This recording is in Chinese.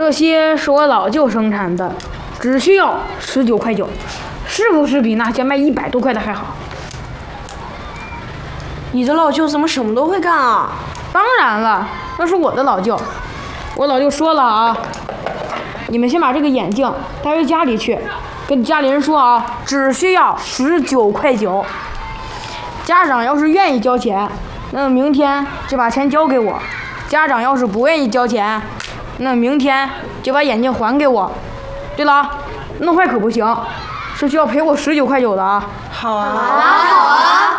这些是我老舅生产的，只需要19.9块，是不是比那些卖100多块的还好？ 你的老舅怎么什么都会干啊？ 当然了，那是我的老舅。我老舅说了啊，你们先把这个眼镜带回家里去，跟家里人说啊，只需要19.9。家长要是愿意交钱，那明天就把钱交给我；家长要是不愿意交钱，那明天就把眼镜还给我。对了，弄坏可不行，是需要赔我19.9的啊。 好啊， 好啊，好啊。